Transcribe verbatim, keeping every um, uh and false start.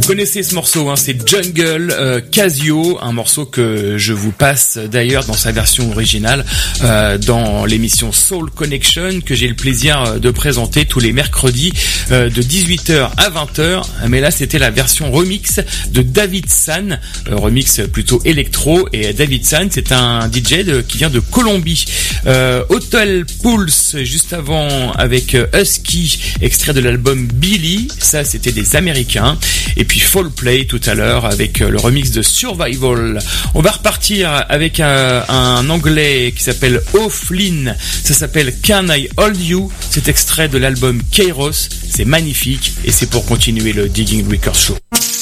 connaissez ce morceau, hein, c'est Jungle euh, Casio, un morceau que je vous passe d'ailleurs dans sa version originale euh, dans l'émission Soul Connection que j'ai le plaisir de présenter tous les mercredis euh, de dix-huit heures à vingt heures. Mais là c'était la version remix de David San, euh, remix plutôt électro, et David San c'est un D J de, qui vient de Colombie. Euh, Hotel Pulse juste avant avec Husky, extrait de l'album Billy, ça c'était des Américains. Et puis Fall Play tout à l'heure avec le remix de Survival. On va repartir avec un, un anglais qui s'appelle O'Flynn, ça s'appelle Can I Hold You, c'est extrait de l'album Kairos, c'est magnifique et c'est pour continuer le Digging Records Show.